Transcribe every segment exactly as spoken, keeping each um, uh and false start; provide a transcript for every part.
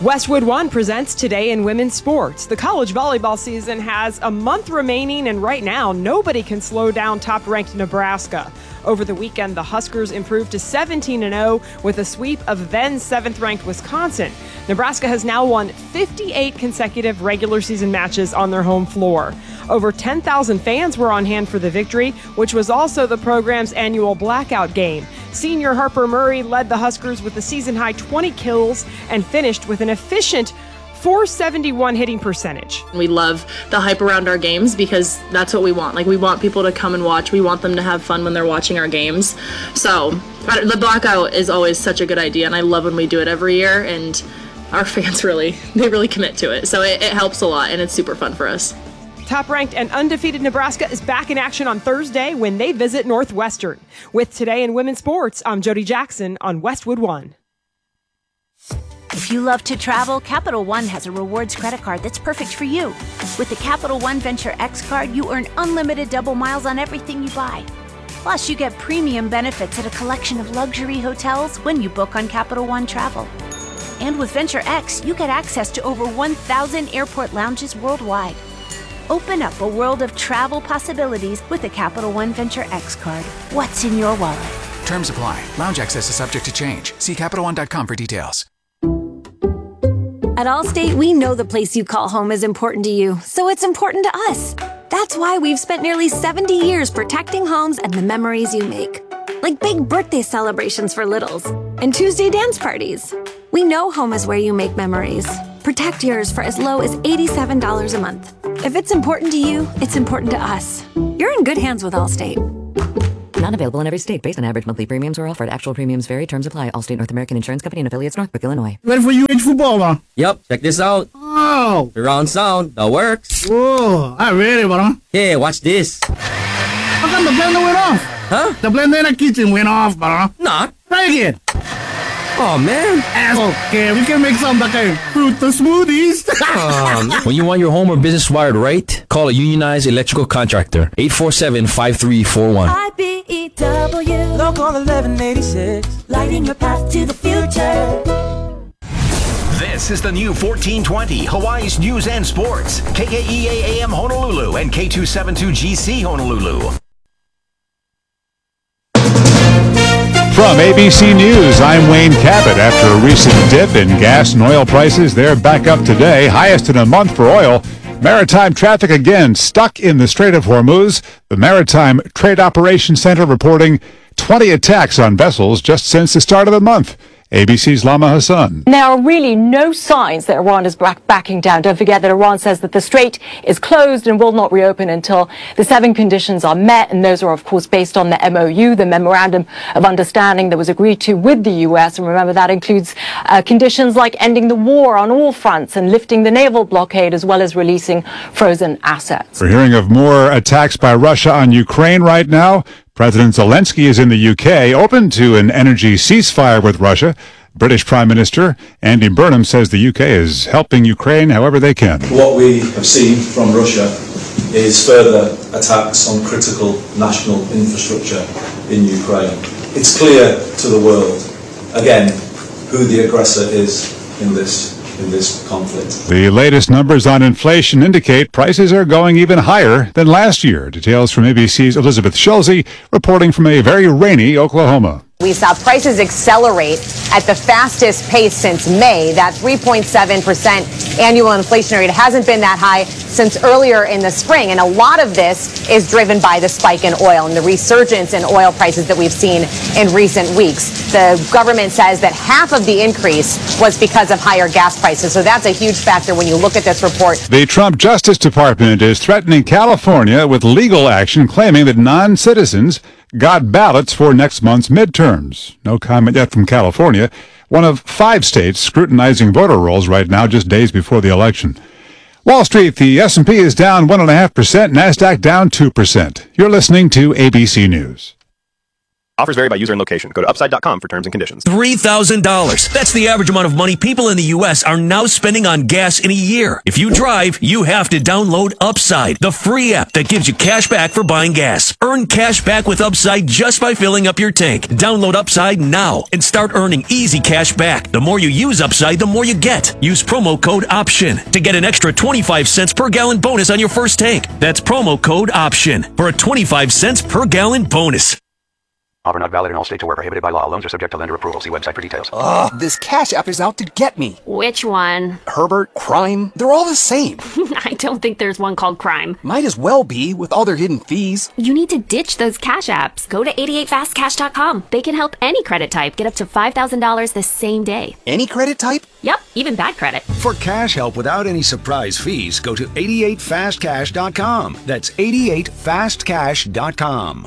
Westwood One presents Today in Women's Sports. The college volleyball season has a month remaining, and right now, nobody can slow down top-ranked Nebraska. Over the weekend, the Huskers improved to seventeen and oh with a sweep of then seventh-ranked Wisconsin. Nebraska has now won fifty-eight consecutive regular season matches on their home floor. Over ten thousand fans were on hand for the victory, which was also the program's annual blackout game. Senior Harper Murray led the Huskers with a season-high twenty kills and finished with an efficient four seventy-one hitting percentage. We love the hype around our games because that's what we want. Like, we want people to come and watch. We want them to have fun when they're watching our games. So the blackout is always such a good idea, and I love when we do it every year, and our fans really, they really commit to it. So it, it helps a lot, and it's super fun for us. Top-ranked and undefeated Nebraska is back in action on Thursday when they visit Northwestern. With Today in Women's Sports, I'm Jody Jackson on Westwood One. If you love to travel, Capital One has a rewards credit card that's perfect for you. With the Capital One Venture X card, you earn unlimited double miles on everything you buy. Plus, you get premium benefits at a collection of luxury hotels when you book on Capital One Travel. And with Venture X, you get access to over one thousand airport lounges worldwide. Open up a world of travel possibilities with the Capital One Venture X card. What's in your wallet? Terms apply. Lounge access is subject to change. See Capital One dot com for details. At Allstate, we know the place you call home is important to you, so it's important to us. That's why we've spent nearly seventy years protecting homes and the memories you make. Like big birthday celebrations for littles and Tuesday dance parties. We know home is where you make memories. Protect yours for as low as eighty-seven dollars a month. If it's important to you, it's important to us. You're in good hands with Allstate. Not available in every state based on average monthly premiums or offered. Actual premiums vary. Terms apply. Allstate North American Insurance Company and affiliates, Northbrook, Illinois. Ready for U H football, man? Yep, check this out. Oh! Surround sound. That works. Whoa, I ready, bro. Hey, watch this. How come the blender went off? Huh? The blender in the kitchen went off, bro. Nah. Try again. Oh, man. Okay, we can make some like a fruit the smoothies. um, when you want your home or business wired right, call a unionized electrical contractor. eight four seven, five three four one. I B E W Local eleven eighty-six, lighting your path to the future. This is the new fourteen twenty Hawaii's News and Sports. K K E A A M Honolulu and K two seventy-two G C Honolulu. From A B C News, I'm Wayne Cabot. After a recent dip in gas and oil prices, they're back up today, highest in a month for oil. Maritime traffic again stuck in the Strait of Hormuz. The Maritime Trade Operations Center reporting twenty attacks on vessels just since the start of the month. A B C's Lama Hassan. There are really no signs that Iran is back backing down. Don't forget that Iran says that the strait is closed and will not reopen until the seven conditions are met. And those are, of course, based on the M O U, the Memorandum of Understanding that was agreed to with the U S. And remember, that includes uh, conditions like ending the war on all fronts and lifting the naval blockade, as well as releasing frozen assets. We're hearing of more attacks by Russia on Ukraine right now. President Zelensky is in the U K, open to an energy ceasefire with Russia. British Prime Minister Andy Burnham says the U K is helping Ukraine however they can. What we have seen from Russia is further attacks on critical national infrastructure in Ukraine. It's clear to the world, again, who the aggressor is in this in this conflict. The latest numbers on inflation indicate prices are going even higher than last year. Details from A B C's Elizabeth Schulze reporting from a very rainy Oklahoma. We saw prices accelerate at the fastest pace since May. That three point seven percent annual inflation rate hasn't been that high since earlier in the spring. And a lot of this is driven by the spike in oil and the resurgence in oil prices that we've seen in recent weeks. The government says that half of the increase was because of higher gas prices. So that's a huge factor when you look at this report. The Trump Justice Department is threatening California with legal action, claiming that non-citizens got ballots for next month's midterms. No comment yet from California, one of five states scrutinizing voter rolls right now, just days before the election. Wall Street, the S and P is down one point five percent, NASDAQ down two percent. You're listening to A B C News. Offers vary by user and location. Go to upside dot com for terms and conditions. three thousand dollars. That's the average amount of money people in the U S are now spending on gas in a year. If you drive, you have to download Upside, the free app that gives you cash back for buying gas. Earn cash back with Upside just by filling up your tank. Download Upside now and start earning easy cash back. The more you use Upside, the more you get. Use promo code OPTION to get an extra twenty-five cents per gallon bonus on your first tank. That's promo code OPTION for a twenty-five cents per gallon bonus. Offer not valid in all states or where prohibited by law. Loans are subject to lender approval. See website for details. Ugh, this Cash App is out to get me. Which one? Herbert, Crime, they're all the same. I don't think there's one called Crime. Might as well be, with all their hidden fees. You need to ditch those Cash Apps. Go to eighty-eight fast cash dot com. They can help any credit type get up to five thousand dollars the same day. Any credit type? Yep, even bad credit. For cash help without any surprise fees, go to eighty-eight fast cash dot com. That's eighty-eight fast cash dot com.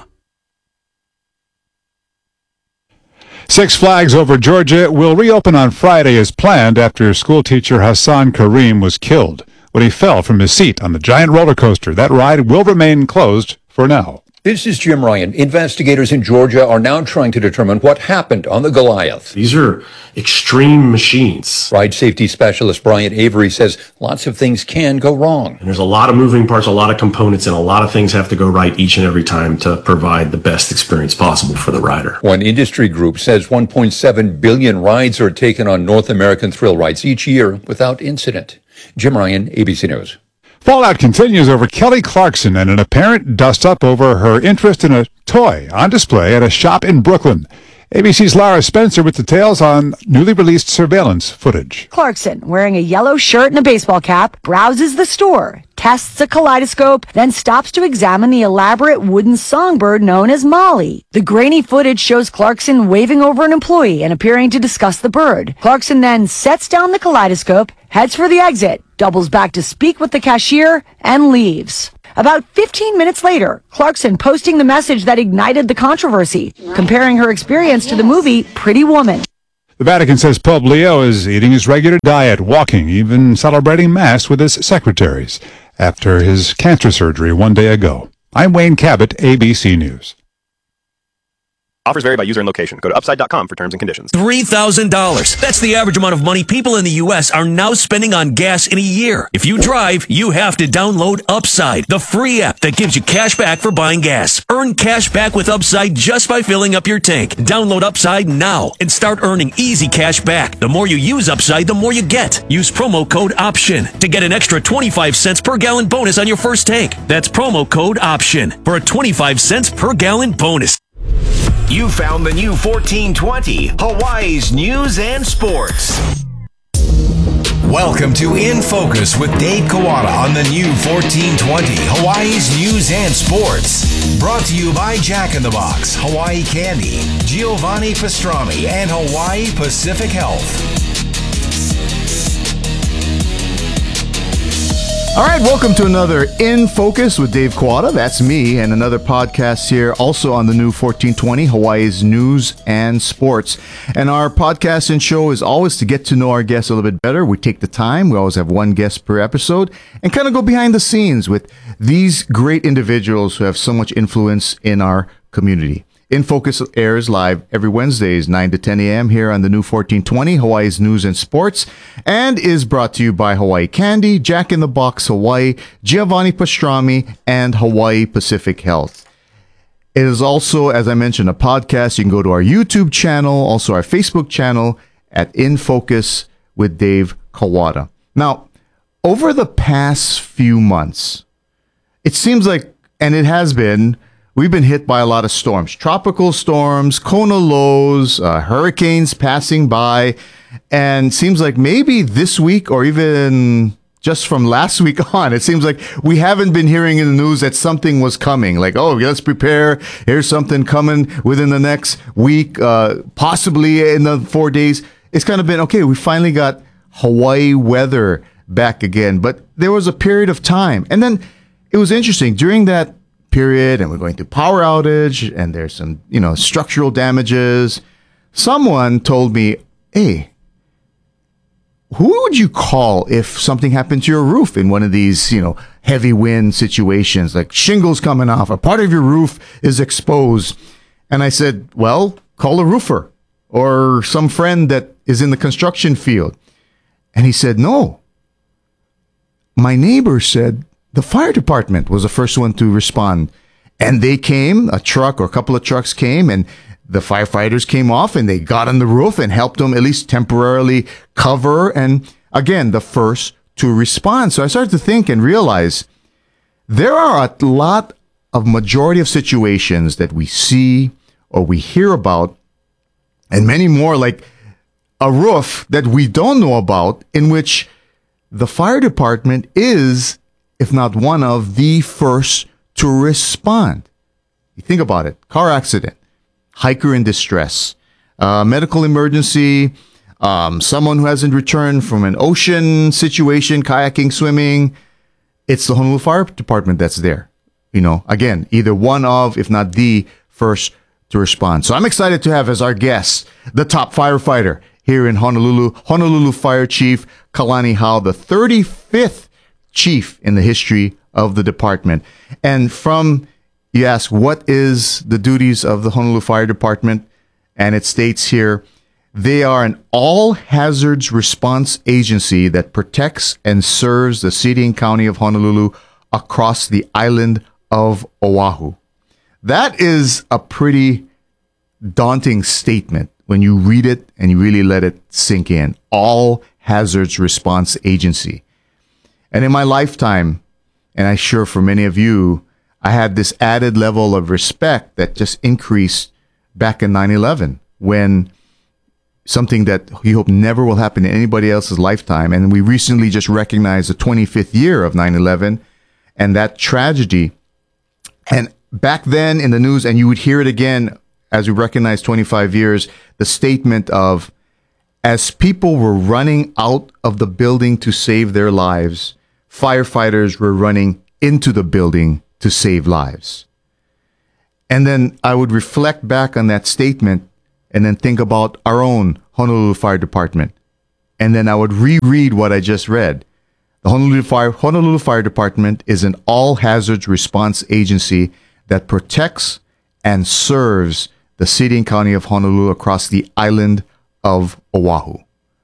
Six Flags Over Georgia will reopen on Friday as planned after schoolteacher Hassan Kareem was killed when he fell from his seat on the giant roller coaster. That ride will remain closed for now. This is Jim Ryan. Investigators in Georgia are now trying to determine what happened on the Goliath. These are extreme machines. Ride safety specialist Bryant Avery says lots of things can go wrong. And there's a lot of moving parts, a lot of components, and a lot of things have to go right each and every time to provide the best experience possible for the rider. One industry group says one point seven billion rides are taken on North American thrill rides each year without incident. Jim Ryan, A B C News. Fallout continues over Kelly Clarkson and an apparent dust-up over her interest in a toy on display at a shop in Brooklyn. A B C's Lara Spencer with details on newly released surveillance footage. Clarkson, wearing a yellow shirt and a baseball cap, browses the store, tests a kaleidoscope, then stops to examine the elaborate wooden songbird known as Molly. The grainy footage shows Clarkson waving over an employee and appearing to discuss the bird. Clarkson then sets down the kaleidoscope, heads for the exit, doubles back to speak with the cashier, and leaves. About fifteen minutes later, Clarkson posting the message that ignited the controversy, comparing her experience to the movie Pretty Woman. The Vatican says Pope Leo is eating his regular diet, walking, even celebrating Mass with his secretaries after his cancer surgery one day ago. I'm Wayne Cabot, A B C News. Offers vary by user and location. Go to upside dot com for terms and conditions. three thousand dollars. That's the average amount of money people in the U S are now spending on gas in a year. If you drive, you have to download Upside, the free app that gives you cash back for buying gas. Earn cash back with Upside just by filling up your tank. Download Upside now and start earning easy cash back. The more you use Upside, the more you get. Use promo code OPTION to get an extra twenty-five cents per gallon bonus on your first tank. That's promo code OPTION for a twenty-five cents per gallon bonus. You found the new fourteen twenty, Hawaii's News and Sports. Welcome to In Focus with Dave Kawada on the new fourteen twenty, Hawaii's News and Sports. Brought to you by Jack in the Box, Hawaii Candy, Giovanni Pastrami, and Hawaii Pacific Health. All right, welcome to another In Focus with Dave Kawada. That's me, and another podcast here also on the new fourteen twenty, Hawaii's News and Sports. And our podcast and show is always to get to know our guests a little bit better. We take the time. We always have one guest per episode and kind of go behind the scenes with these great individuals who have so much influence in our community. In Focus airs live every Wednesdays, nine to ten a.m. here on the new fourteen twenty, Hawaii's News and Sports, and is brought to you by Hawaii Candy, Jack in the Box Hawaii, Giovanni Pastrami, and Hawaii Pacific Health. It is also, as I mentioned, a podcast. You can go to our YouTube channel, also our Facebook channel at In Focus with Dave Kawada. Now, over the past few months, it seems like, and it has been, we've been hit by a lot of storms, tropical storms, Kona lows, uh, hurricanes passing by, and seems like maybe this week or even just from last week on, it seems like we haven't been hearing in the news that something was coming. Like, oh, let's prepare. Here's something coming within the next week, uh, possibly in the four days. It's kind of been, okay, we finally got Hawaii weather back again. But there was a period of time. And then it was interesting. During that period, and we're going through power outage, and there's some, you know, structural damages. Someone told me, hey, who would you call if something happened to your roof in one of these, you know, heavy wind situations, like shingles coming off, a part of your roof is exposed? And I said, well, call a roofer or some friend that is in the construction field. And he said, no. My neighbor said the fire department was the first one to respond. And they came, a truck or a couple of trucks came, and the firefighters came off and they got on the roof and helped them at least temporarily cover. And again, the first to respond. So I started to think and realize there are a lot of majority of situations that we see or we hear about, and many more like a roof that we don't know about, in which the fire department is, if not one of, the first to respond. You think about it. Car accident, hiker in distress, uh, medical emergency, um, someone who hasn't returned from an ocean situation, kayaking, swimming. It's the Honolulu Fire Department that's there. You know, again, either one of, if not the first to respond. So I'm excited to have as our guest the top firefighter here in Honolulu, Honolulu Fire Chief Kalani Hao, the thirty-fifth chief in the history of the department. And from, you ask, what is the duties of the Honolulu Fire Department? And it states here, they are an all-hazards response agency that protects and serves the city and county of Honolulu across the island of Oahu. That is a pretty daunting statement when you read it and you really let it sink in. All hazards response agency. And in my lifetime, and I'm sure for many of you, I had this added level of respect that just increased back in nine eleven, when something that we hope never will happen in anybody else's lifetime. And we recently just recognized the twenty-fifth year of nine eleven and that tragedy. And back then in the news, and you would hear it again as we recognize twenty-five years, the statement of, as people were running out of the building to save their lives, firefighters were running into the building to save lives. And then I would reflect back on that statement and then think about our own Honolulu Fire Department. And then I would reread what I just read. The Honolulu Fire, Honolulu Fire Department is an all-hazards response agency that protects and serves the city and county of Honolulu across the island of Oahu.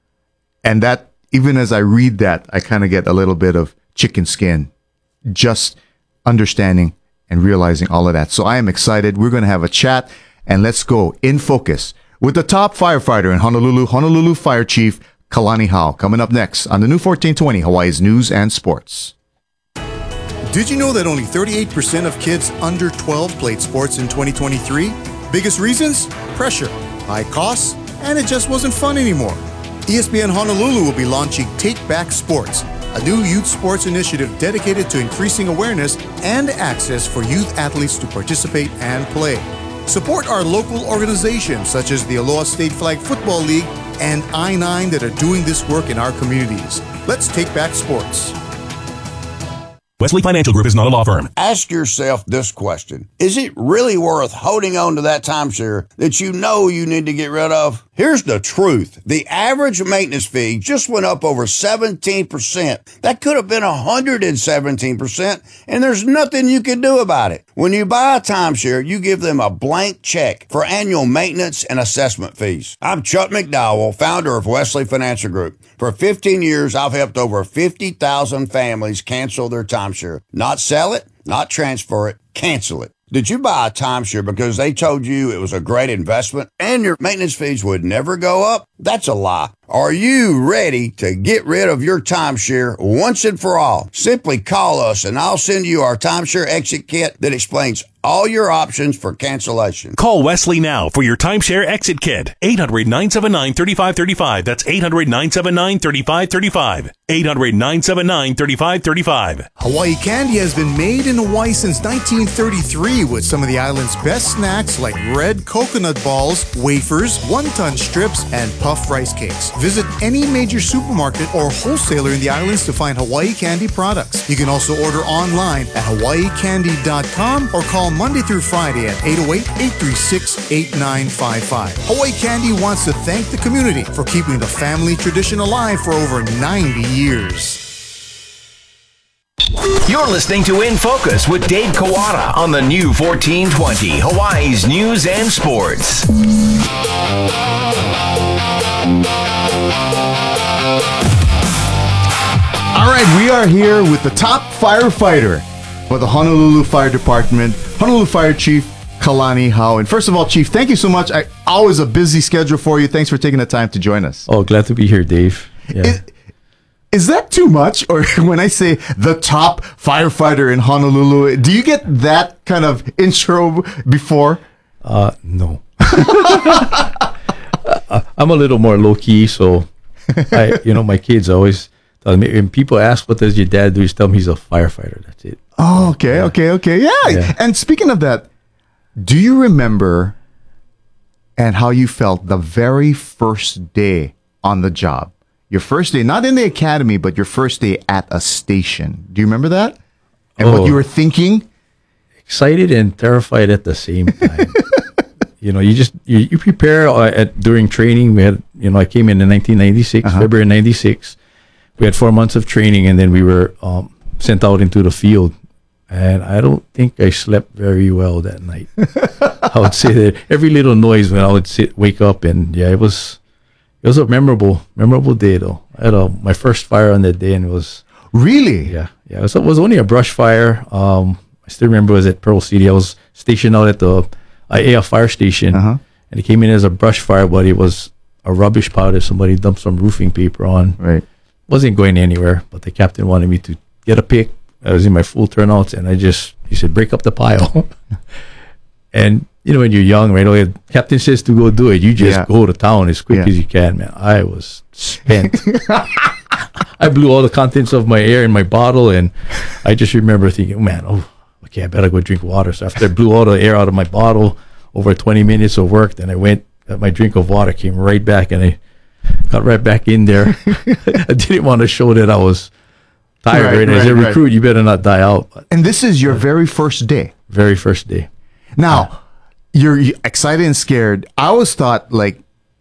And that, even as I read that, I kind of get a little bit of chicken skin, just understanding and realizing all of that. So I am excited. We're going to have a chat, and let's go in focus with the top firefighter in Honolulu, Honolulu Fire Chief Kalani Hao, coming up next on the new fourteen twenty Hawaii's News and Sports. Did you know that only thirty-eight percent of kids under twelve played sports in twenty twenty-three? Biggest reasons? Pressure, high costs, and it just wasn't fun anymore. E S P N Honolulu will be launching Take Back Sports, a new youth sports initiative dedicated to increasing awareness and access for youth athletes to participate and play. Support our local organizations such as the Aloha State Flag Football League and I nine that are doing this work in our communities. Let's take back sports. Wesley Financial Group is not a law firm. Ask yourself this question. Is it really worth holding on to that timeshare that you know you need to get rid of? Here's the truth. The average maintenance fee just went up over seventeen percent. That could have been one hundred seventeen percent, and there's nothing you can do about it. When you buy a timeshare, you give them a blank check for annual maintenance and assessment fees. I'm Chuck McDowell, founder of Wesley Financial Group. For fifteen years, I've helped over fifty thousand families cancel their timeshare. Not sell it, not transfer it, cancel it. Did you buy a timeshare because they told you it was a great investment and your maintenance fees would never go up? That's a lie. Are you ready to get rid of your timeshare once and for all? Simply call us and I'll send you our timeshare exit kit that explains all your options for cancellation. Call Wesley now for your timeshare exit kit. eight hundred, nine seven nine, three five three five. That's eight hundred, nine seven nine, three five three five. eight hundred, nine seven nine, three five three five. Hawaii candy has been made in Hawaii since nineteen thirty-three with some of the island's best snacks like red coconut balls, wafers, one-ton strips, and puff rice cakes. Visit any major supermarket or wholesaler in the islands to find Hawaii candy products. You can also order online at hawaii candy dot com or call Monday through Friday at eight oh eight, eight three six, eight nine five five. Hawaii Candy wants to thank the community for keeping the family tradition alive for over ninety years. You're listening to In Focus with Dave Kawada on the new fourteen twenty Hawaii's News and Sports. All right, we are here with the top firefighter for the Honolulu Fire Department, Honolulu Fire Chief Kalani Hau. And first of all, Chief, thank you so much. I, always a busy schedule for you. Thanks for taking the time to join us. Oh, glad to be here, Dave. Yeah. Is, is that too much? Or when I say the top firefighter in Honolulu, do you get that kind of intro before? Uh, no. I'm a little more low key, so I, you know, my kids always tell me, when people ask, what does your dad do? Just tell them he's a firefighter. That's it. Oh, okay, yeah. okay, okay. Yeah. yeah. And speaking of that, do you remember and how you felt the very first day on the job? Your first day, not in the academy, but your first day at a station. Do you remember that? And oh, what you were thinking? Excited and terrified at the same time. You know, you just, you, you prepare uh, at, during training. We had, you know, I came in in nineteen ninety-six, uh-huh. February ninety-six. We had four months of training, and then we were um, sent out into the field. And I don't think I slept very well that night. I would say that every little noise when I would sit, wake up, and yeah, it was it was a memorable, memorable day though. I had a, my first fire on that day, and it was really, yeah, yeah. It was, it was only a brush fire. Um, I still remember it was at Pearl City. I was stationed out at the I A F fire station, uh-huh. and it came in as a brush fire, but it was a rubbish pile that somebody dumped some roofing paper on. Right, wasn't going anywhere, but the captain wanted me to get a pick. I was in my full turnouts, and I just, he said, break up the pile. And, you know, when you're young, right away, the captain says to go do it. You just yeah. go to town as quick yeah. as you can, man. I was spent. I blew all the contents of my air in my bottle, and I just remember thinking, man, oh, okay, I better go drink water. So after I blew all the air out of my bottle, over twenty minutes of work, then I went, got my drink of water, came right back, and I got right back in there. I didn't want to show that I was tired, right? right? As right, a recruit, right. you better not die out. But, and this is your uh, very first day. Very first day. Now, uh, you're, you're excited and scared. I always thought, like,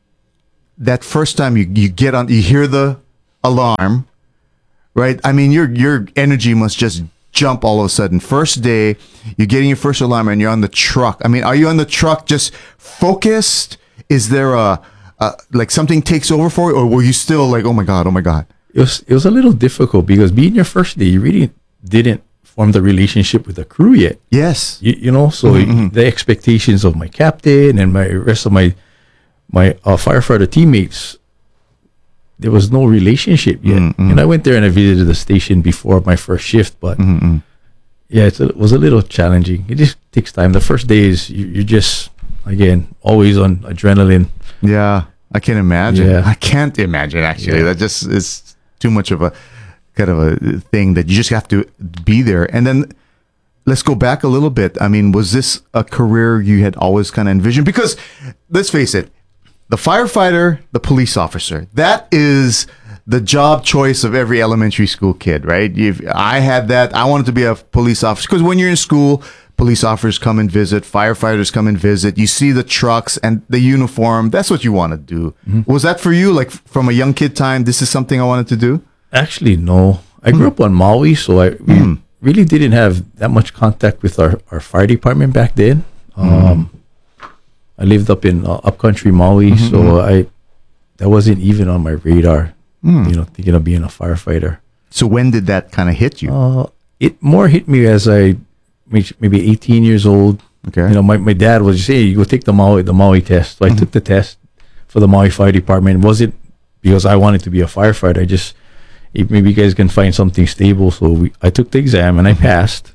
that first time you, you get on, you hear the alarm, right? I mean, your your energy must just jump all of a sudden. First day, you're getting your first alarm, and you're on the truck. I mean, are you on the truck just focused? Is there a, a like something takes over for you, or were you still like, oh my god, oh my god? It was it was a little difficult because being your first day, you really didn't form the relationship with the crew yet. Yes, you, you know, so mm-hmm. the expectations of my captain and my rest of my my uh, firefighter teammates, there was no relationship yet. Mm-hmm. And I went there and I visited the station before my first shift, but mm-hmm. yeah, it's a, it was a little challenging. It just takes time. The first day is you, you're just again always on adrenaline. Yeah, I can imagine. Yeah. I can't imagine actually. Yeah. That just is too much of a kind of a thing that you just have to be there. And then let's go back a little bit. I mean, was this a career you had always kind of envisioned? Because let's face it, the firefighter, the police officer, that is the job choice of every elementary school kid, right? You've, I had that. I wanted to be a police officer because when you're in school, police officers come and visit, firefighters come and visit. You see the trucks and the uniform. That's what you want to do. Mm-hmm. Was that for you? Like from a young kid time, this is something I wanted to do? Actually, no. I grew mm. up on Maui, so I we mm. really didn't have that much contact with our, our fire department back then. Um, mm. I lived up in uh, upcountry Maui, mm-hmm. so I that wasn't even on my radar, mm. you know, thinking of being a firefighter. So when did that kind of hit you? Uh, it more hit me as I maybe eighteen years old. Okay. You know, my, my dad was just, hey, you go take the Maui the Maui test. So mm-hmm. I took the test for the Maui Fire Department. It wasn't because I wanted to be a firefighter. I just, maybe you guys can find something stable. So we, I took the exam and I passed.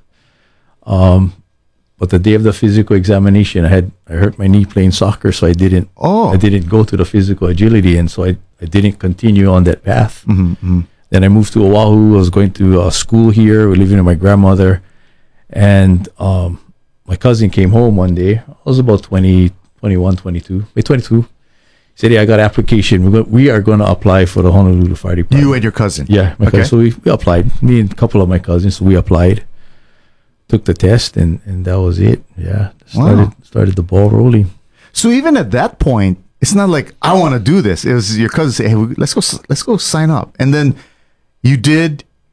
Um, but the day of the physical examination, I had I hurt my knee playing soccer, so I didn't. Oh. I didn't go to the physical agility, and so I, I didn't continue on that path. Mm-hmm. Then I moved to Oahu. I was going to uh, school here. We're living with my grandmother, and um, my cousin came home one day. I was about twenty, twenty-one, twenty-two, maybe twenty-two. He said, "Yeah, I got an application. We're go- we are going to apply for the Honolulu Fire Department." You and your cousin? Yeah, my okay. cousin. So we, we applied. Me and a couple of my cousins. So we applied, took the test, and, and that was it. Yeah, started wow. started the ball rolling. So even at that point, it's not like I want to do this. It was your cousin say, "Hey, let's go, let's go sign up," and then you did.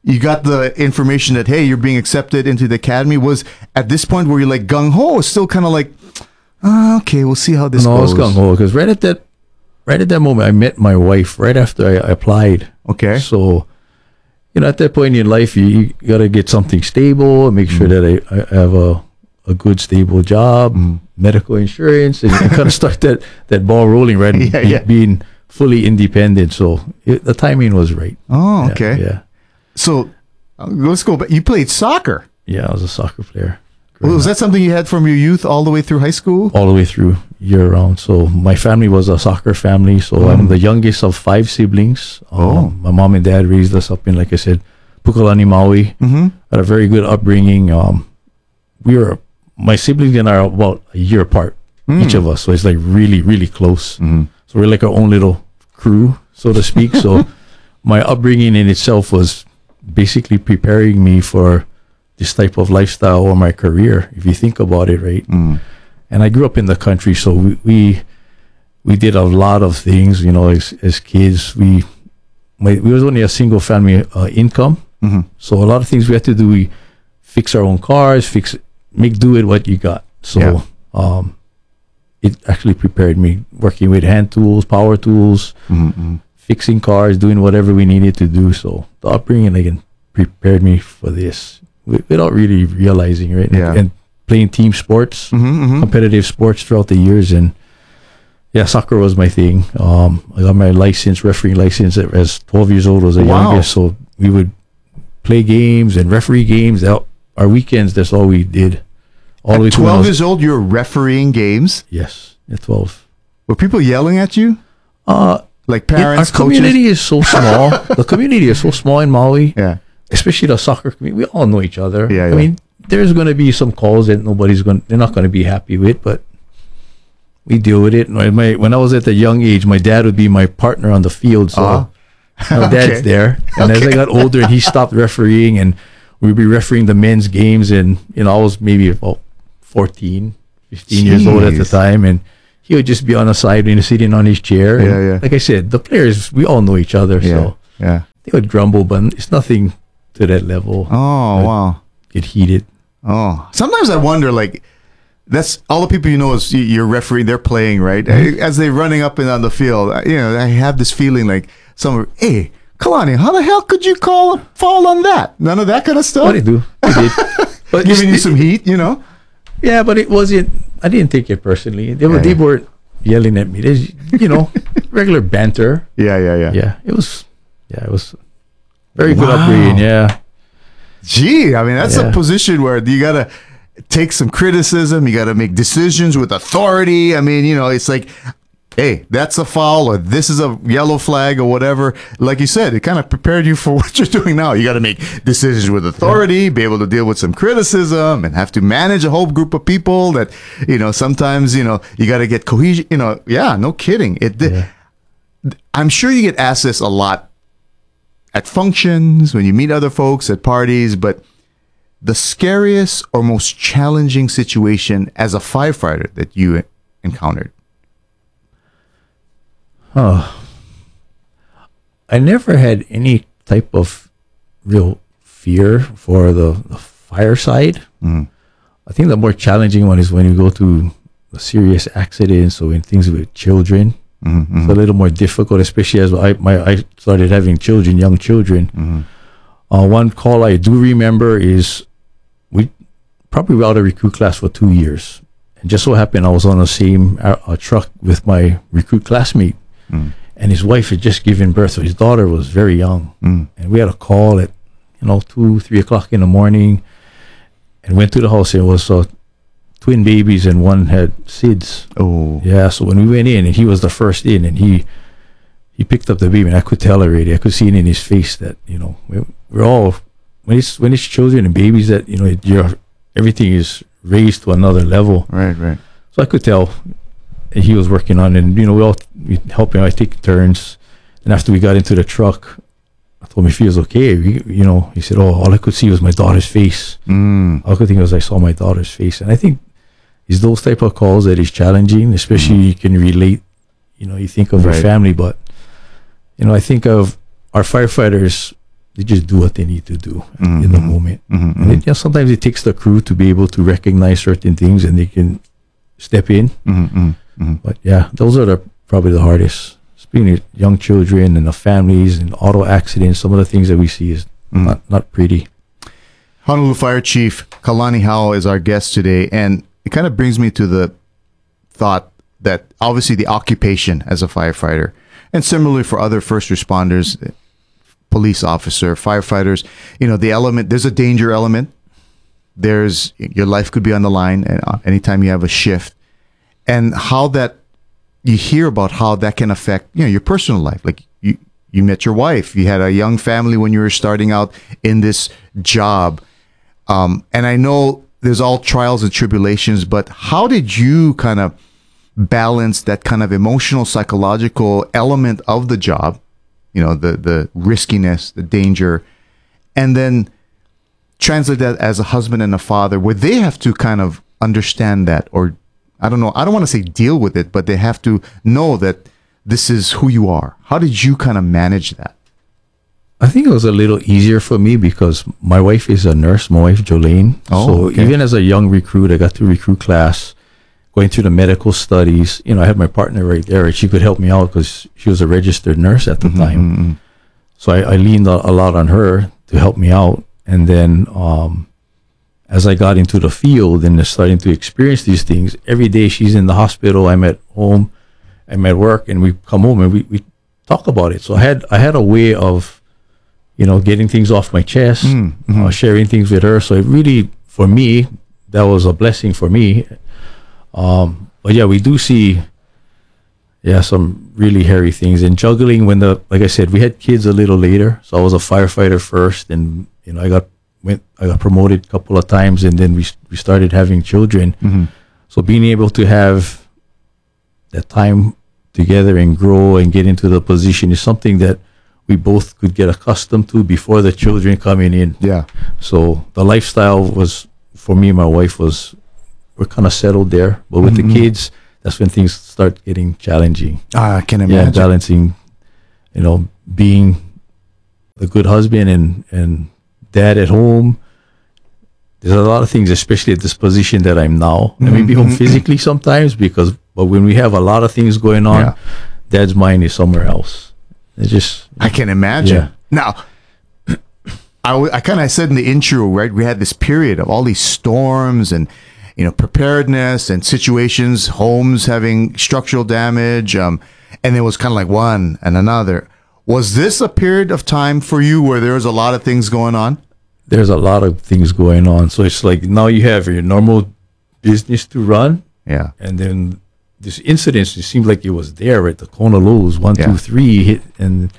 you got the information that, hey, you're being accepted into the academy. Was at this point where you're like gung-ho, it's still kind of like, oh, okay, we'll see how this no, goes. No, it's gung-ho, because right at that, right at that moment, I met my wife right after I, I applied. Okay. So, you know, at that point in your life, you, you got to get something stable and make sure mm. that I, I have a, a good, stable job, mm. medical insurance, and, and kind of start that, that ball rolling, right? yeah, be, yeah. Being fully independent. So it, the timing was right. Oh, yeah, okay. Yeah. So uh, let's go back. You played soccer. Yeah, I was a soccer player. Well, was that something you had from your youth all the way through high school? All the way through, year round. So my family was a soccer family. So mm. I'm the youngest of five siblings. Um, oh. My mom and dad raised us up in, like I said, Pukalani, Maui. Mm-hmm. Had a very good upbringing. Um, we were, my siblings and I are about a year apart, mm. each of us. So it's like really, really close. Mm-hmm. So we're like our own little crew, so to speak. So my upbringing in itself was basically preparing me for this type of lifestyle or my career, if you think about it, right? Mm. And I grew up in the country, so we we, we did a lot of things, you know, as, as kids. We my, we was only a single family uh, income, mm-hmm. so a lot of things we had to do. We fix our own cars, fix make do with what you got. So yeah. um, it actually prepared me working with hand tools, power tools, mm-hmm. fixing cars, doing whatever we needed to do. So the upbringing again prepared me for this without really realizing, right? Yeah. And, and playing team sports, mm-hmm, mm-hmm. competitive sports throughout the years. And yeah, soccer was my thing. Um, I got my license, refereeing license at, as twelve years old, was the wow. youngest. So we would play games and referee games. Out our weekends, that's all we did. All at the way twelve was, years old, you're refereeing games? Yes, at twelve. Were people yelling at you? Uh, like parents, it, our coaches? community is so small. The community is so small in Maui. Yeah. Especially the soccer community. We all know each other. Yeah, I yeah. mean, there's going to be some calls that nobody's going, they're not going to be happy with, but we deal with it. My, my, when I was at a young age, my dad would be my partner on the field. So uh-huh. my dad's okay. there. And okay. as I got older and he stopped refereeing, and we'd be refereeing the men's games, and, you know, I was maybe about fourteen, fifteen Jeez. years old at the time. And he would just be on the side and sitting on his chair. Yeah, and yeah. like I said, the players, we all know each other. Yeah, So yeah. they would grumble, but it's nothing to that level. Oh, I'd wow. Get heated. Oh, sometimes I wonder, like, that's all the people you know is your referee, they're playing, right? Mm-hmm. As they're running up and down the field, you know, I have this feeling like some, hey, Kalani, how the hell could you call a foul on that? None of that kind of stuff? What did I do? I did. But giving you some heat, you know? Yeah, but it wasn't, I didn't take it personally. They, were, yeah, they yeah. weren't yelling at me. There's, you know, regular banter. Yeah, yeah, yeah. Yeah, it was, yeah, it was very wow. good upbringing, yeah. Gee, I mean, that's yeah. a position where you got to take some criticism. You got to make decisions with authority. I mean, you know, it's like, hey, that's a foul, or this is a yellow flag, or whatever. Like you said, it kind of prepared you for what you're doing now. You got to make decisions with authority, yeah. be able to deal with some criticism, and have to manage a whole group of people that, you know, sometimes, you know, you got to get cohesion. You know, yeah, no kidding. It. Yeah. I'm sure you get asked this a lot at functions, when you meet other folks at parties, but the scariest or most challenging situation as a firefighter that you encountered? Oh, I never had any type of real fear for the, the fire side. Mm. I think the more challenging one is when you go to a serious accidents or in things with children. Mm-hmm. It's a little more difficult, especially as I my I started having children, young children. Mm-hmm. Uh, one call I do remember is we probably were out of recruit class for two years, and just so happened I was on the same uh, uh, truck with my recruit classmate, mm. and his wife had just given birth, so his daughter was very young, mm. and we had a call at you know two, three o'clock in the morning, and went to the house. It was uh, twin babies, and one had S I D S. Oh, yeah. So when we went in, and he was the first in, and he he picked up the baby, and I could tell already. I could see it in his face that you know we, we're all when it's when it's children and babies that you know you're everything is raised to another level. Right, right. So I could tell and he was working on, it, and you know we all we help him. I take turns, and after we got into the truck, I told him if he was okay. We, you know, he said, "Oh, all I could see was my daughter's face. Mm. All I could think was I saw my daughter's face." And I think it's those type of calls that is challenging, especially mm. you can relate. You know, you think of right. your family, but you know, I think of our firefighters. they just do what they need to do Mhm. in the moment. Mhm. And it, you know, sometimes it takes the crew to be able to recognize certain things, and they can step in. Mhm. Mhm. But yeah, those are the probably the hardest. Speaking of young children and the families and auto accidents, some of the things that we see is Mhm. not not pretty. Honolulu Fire Chief Kalani Howell is our guest today, and it kind of brings me to the thought that obviously the occupation as a firefighter, and similarly for other first responders, police officer, firefighters, you know, the element, there's a danger element. There's, your life could be on the line and uh, anytime you have a shift, and how that, you hear about how that can affect, you know, your personal life. Like you, you met your wife, you had a young family when you were starting out in this job. Um, and I know there's all trials and tribulations, but how did you kind of balance that kind of emotional, psychological element of the job, you know, the, the riskiness, the danger, and then translate that as a husband and a father, where they have to kind of understand that, or I don't know, I don't want to say deal with it, but they have to know that this is who you are. How did you kind of manage that? I think it was a little easier for me because my wife is a nurse, my wife Jolene. Oh, so okay. even as a young recruit, I got to recruit class, going through the medical studies. You know, I had my partner right there, and she could help me out because she was a registered nurse at the Mhm, time. mhm. So I, I leaned a, a lot on her to help me out. And then um, as I got into the field and starting to experience these things, every day she's in the hospital, I'm at home, I'm at work, and we come home and we, we talk about it. So I had I had a way of, you know, getting things off my chest, Mm, mhm. uh, sharing things with her. So it really, for me, that was a blessing for me. Um, but yeah, we do see, yeah, some really hairy things. And juggling when the, like I said, we had kids a little later. So I was a firefighter first, and you know, I got went, I got promoted a couple of times, and then we we started having children. Mhm. So being able to have that time together and grow and get into the position is something that we both could get accustomed to before the children coming in. Yeah. So the lifestyle was, for me and my wife, was, we're kind of settled there. But with Mhm. the kids, that's when things start getting challenging. Ah, I can Yeah, imagine. balancing, you know, being a good husband and, and dad at home. There's a lot of things, especially at this position that I'm now. I may be home Mhm. physically sometimes, because, but when we have a lot of things going on, Yeah. dad's mind is somewhere else. It's just, I can imagine. Yeah. Now, I, w- I kind of said in the intro, right? We had this period of all these storms and, you know, preparedness and situations, homes having structural damage. Um, and it was kind of like one and another. Was this a period of time for you where there was a lot of things going on? there's a lot of things going on. So it's like now you have your normal business to run. Yeah. And then this incident, it seemed like it was there, right? The Kona lows, one, Yeah. two, three hit, and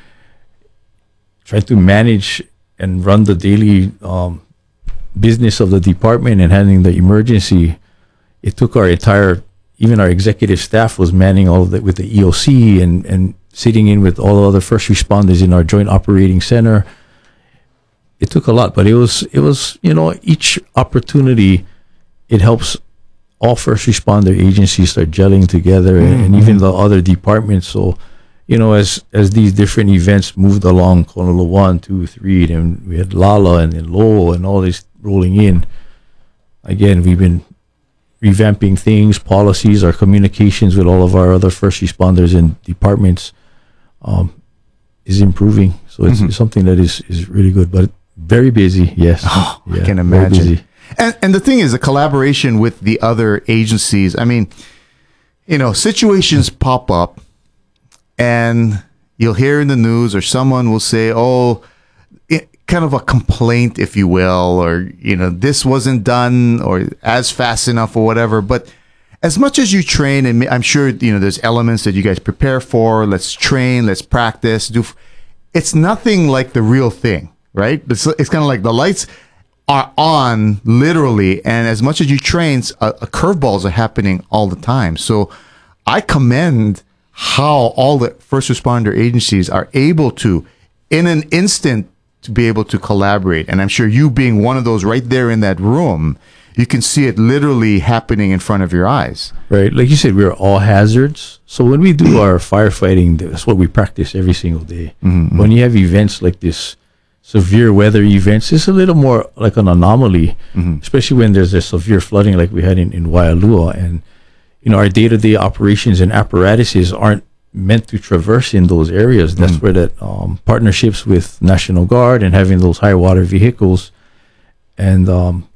trying to manage and run the daily um, business of the department and handling the emergency. It took our entire, even our executive staff was manning all of that with the E O C and, and sitting in with all the other first responders in our joint operating center. It took a lot, but it was, it was, you know, each opportunity, it helps all first responder agencies start gelling together, and, and even the other departments. So, you know, as as these different events moved along, Honolulu one, two, three, then we had Lala and then Lowell and all this rolling in. Again, we've been revamping things, policies, our communications with all of our other first responders and departments um, is improving. So it's, Mhm. it's something that is, is really good, but very busy. Yes. Oh, I Yeah, can very imagine. busy. And, and the thing is, the collaboration with the other agencies. I mean, you know, situations pop up, and you'll hear in the news, or someone will say, "Oh, it, kind of a complaint, if you will, or you know, this wasn't done or as fast enough, or whatever." But as much as you train, and I'm sure you know, there's elements that you guys prepare for. Let's train, let's practice. Do it's nothing like the real thing, right? It's it's kind of like the lights are on literally, and as much as you train, uh, uh, curveballs are happening all the time. So I commend how all the first responder agencies are able to, in an instant, to be able to collaborate. And I'm sure you being one of those right there in that room, you can see it literally happening in front of your eyes. Right. Like you said, we're all hazards. So when we do our firefighting, that's what we practice every single day. Mhm. When you have events like this severe weather events. It's a little more like an anomaly, Mhm. especially when there's a severe flooding like we had in, in Waialua. And, you know, our day-to-day operations and apparatuses aren't meant to traverse in those areas. That's Mm. where that um, partnerships with National Guard and having those high water vehicles. And um,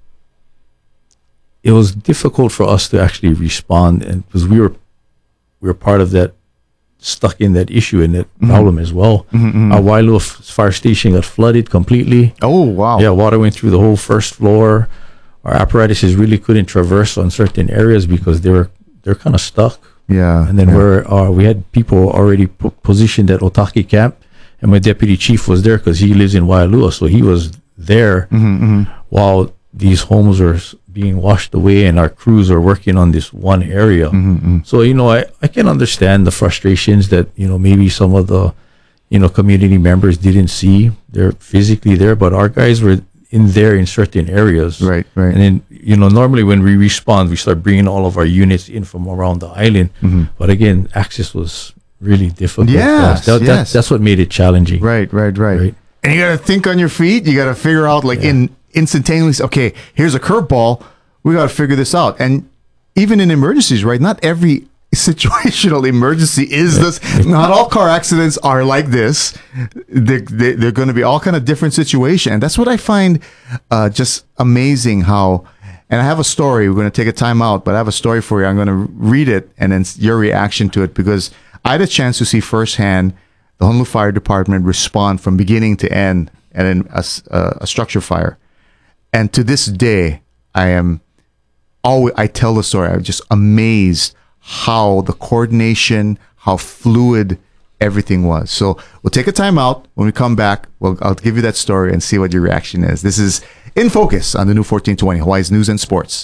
it was difficult for us to actually respond, and because we were we were part of that, stuck in that issue and that Mhm. problem as well. Mhm, mhm. Our Waialua f- fire station got flooded completely. Oh wow! Yeah, water went through the whole first floor. Our apparatuses really couldn't traverse on certain areas because they were they're kind of stuck. Yeah, And then yeah. we're uh, we had people already po- positioned at Otaki camp, and my deputy chief was there because he lives in Waialua, so he was there Mhm, mhm. while these homes are s- being washed away, and our crews are working on this one area. Mhm, mhm. So, you know, I, I can understand the frustrations that, you know, maybe some of the, you know, community members didn't see. They're physically there, but our guys were in there in certain areas. Right, right. And then, you know, normally when we respond, we start bringing all of our units in from around the island. Mhm. But again, access was really difficult. for Yes, us. That, that- yes. that's what made it challenging. Right, right, right, And you got to think on your feet. You got to figure out, like, in instantaneously, okay, here's a curveball. We got to figure this out. And even in emergencies, right? Not every situational emergency is this. Not all car accidents are like this. They're, they, they're going to be all kind of different situation. And that's what I find uh, just amazing how, and I have a story. We're going to take a time out, but I have a story for you. I'm going to read it and then your reaction to it, because I had a chance to see firsthand the Honolulu Fire Department respond from beginning to end and in a, s- uh, a structure fire. And to this day, I am always, I tell the story. I'm just amazed how the coordination, how fluid everything was. So we'll take a time out. When we come back, we'll, I'll give you that story and see what your reaction is. This is In Focus on the new fourteen twenty, Hawaii's News and Sports.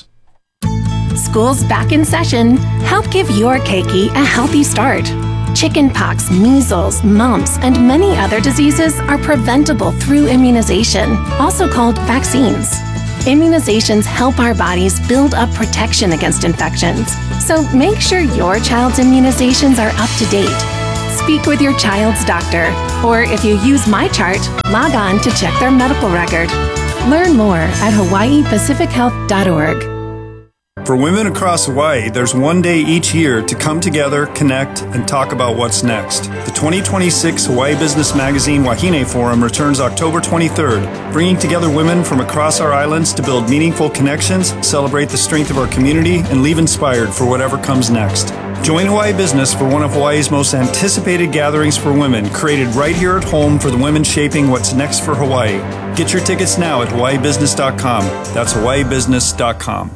School's back in session. Help give your keiki a healthy start. Chickenpox, measles, mumps, and many other diseases are preventable through immunization, also called vaccines. Immunizations help our bodies build up protection against infections. So make sure your child's immunizations are up to date. Speak with your child's doctor, or if you use MyChart, log on to check their medical record. Learn more at hawaii pacific health dot org. For women across Hawaii, there's one day each year to come together, connect, and talk about what's next. The twenty twenty-six Hawaii Business Magazine Wahine Forum returns October twenty-third, bringing together women from across our islands to build meaningful connections, celebrate the strength of our community, and leave inspired for whatever comes next. Join Hawaii Business for one of Hawaii's most anticipated gatherings for women, created right here at home for the women shaping what's next for Hawaii. Get your tickets now at hawaii business dot com. That's hawaii business dot com.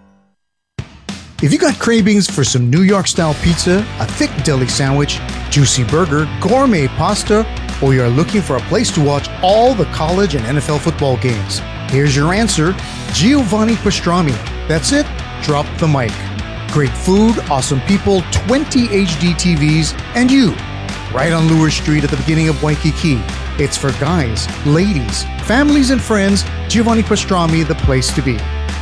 If you got cravings for some New York-style pizza, a thick deli sandwich, juicy burger, gourmet pasta, or you're looking for a place to watch all the college and N F L football games, here's your answer, Giovanni Pastrami. That's it, drop the mic. Great food, awesome people, twenty H D T Vs, and you, right on Lure Street at the beginning of Waikiki. It's for guys, ladies, families, and friends. Giovanni Pastrami, the place to be.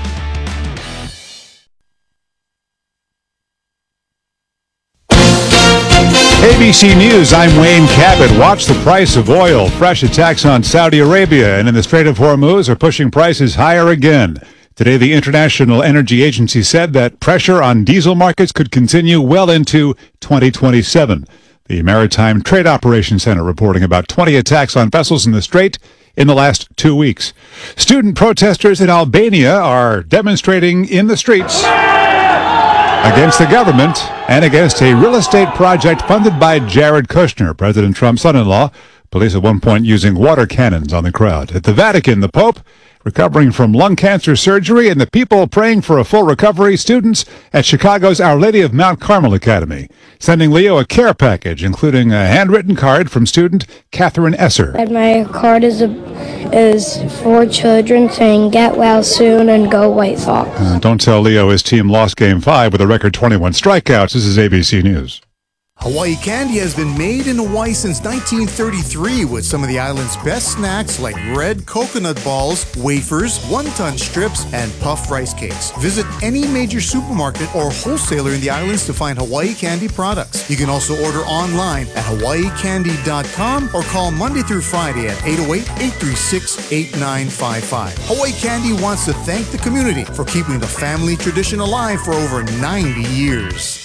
A B C News, I'm Wayne Cabot. Watch the price of oil. Fresh attacks on Saudi Arabia and in the Strait of Hormuz are pushing prices higher again. Today, the International Energy Agency said that pressure on diesel markets could continue well into twenty twenty-seven. The Maritime Trade Operations Center reporting about twenty attacks on vessels in the Strait in the last two weeks. Student protesters in Albania are demonstrating in the streets against the government and against a real estate project funded by Jared Kushner, President Trump's son-in-law. Police at one point using water cannons on the crowd. At the Vatican, the Pope recovering from lung cancer surgery and the people praying for a full recovery. Students at Chicago's Our Lady of Mount Carmel Academy sending Leo a care package, including a handwritten card from student Catherine Esser. And my card is a, is for children saying get well soon and go White Sox. Uh, don't tell Leo his team lost game five with a record twenty-one strikeouts. This is A B C News. Hawaii candy has been made in Hawaii since nineteen thirty-three with some of the island's best snacks like red coconut balls, wafers, one-ton strips, and puffed rice cakes. Visit any major supermarket or wholesaler in the islands to find Hawaii candy products. You can also order online at hawaii candy dot com or call Monday through Friday at eight oh eight, eight three six, eight nine five five. Hawaii Candy wants to thank the community for keeping the family tradition alive for over ninety years.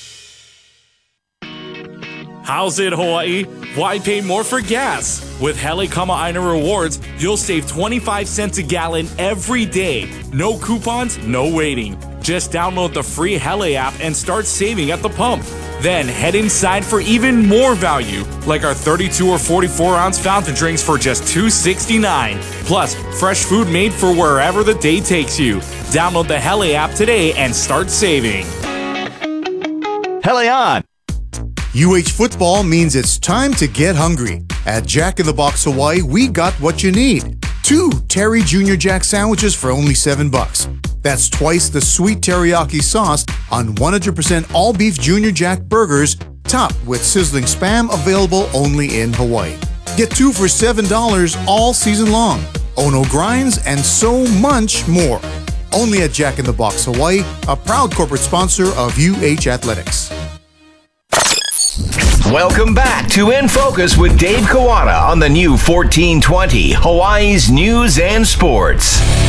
How's it, Hawaii? Why pay more for gas? With Hele Kama'aina Rewards, you'll save twenty-five cents a gallon every day. No coupons, no waiting. Just download the free Hele app and start saving at the pump. Then head inside for even more value, like our thirty-two or forty-four ounce fountain drinks for just two sixty-nine. Plus, fresh food made for wherever the day takes you. Download the Hele app today and start saving. Hele on! U H football means it's time to get hungry. At Jack in the Box Hawaii, we got what you need. Two Terry Junior Jack sandwiches for only seven bucks. That's twice the sweet teriyaki sauce on one hundred percent all-beef Junior Jack burgers, topped with sizzling Spam, available only in Hawaii. Get two for seven dollars all season long. Ono grinds and so much more. Only at Jack in the Box Hawaii, a proud corporate sponsor of U H Athletics. Welcome back to In Focus with Dave Kawada on the new fourteen twenty Hawaii's News and Sports.